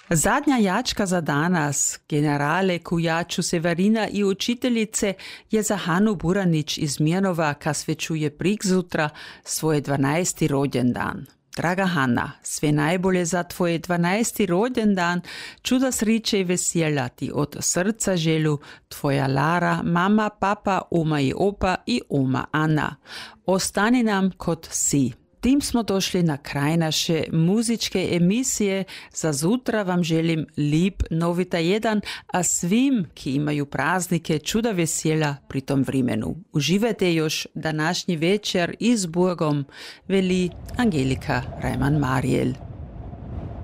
Zadnja jačka za danas, generale kujaču Severina i učiteljice, je za Hanu Buranić iz Mijenova, ka svečuje prikzutra svoje 12. rođendan. Draga Hanna, sve najbolje za tvoje 12. rođendan, čuda sriče i vesela ti od srca želu tvoja Lara, mama, papa, oma i opa i oma Ana. Ostani nam kot si. Tim smo došli na kraj naše muzičke emisije. Za zutra vam želim lip novita jedan, a svim, ki imaju praznike, čuda vesela pri tom vremenu. Uživajte još današnji večer i s Bogom, veli Angelika Reimann-Mariel.